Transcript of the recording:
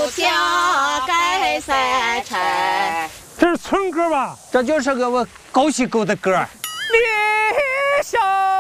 下盖三城。 这是村歌吧？ 这就是个我狗西狗的歌。 离乡。